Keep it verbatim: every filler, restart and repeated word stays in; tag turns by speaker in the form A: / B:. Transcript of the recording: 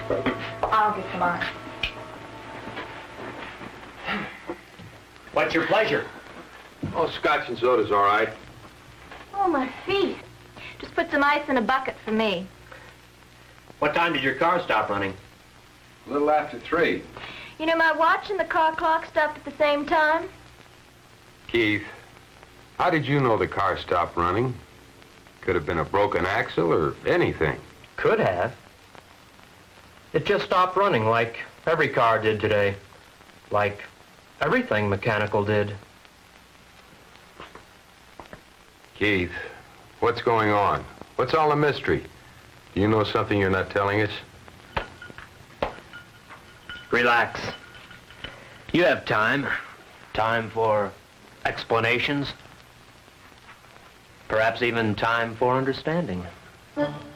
A: I'll get some ice.
B: What's your pleasure?
C: Oh, scotch and soda's all right.
A: Oh, my feet. Just put some ice in a bucket for me.
B: What time did your car stop running?
C: A little after three.
A: You know, my watch and the car clock stopped at the same time.
C: Keith, how did you know the car stopped running? Could have been a broken axle or anything.
B: Could have. It just stopped running like every car did today. Like everything mechanical did.
C: Keith, what's going on? What's all the mystery? Do you know something you're not telling us?
B: Relax. You have time. Time for explanations. Perhaps even time for understanding.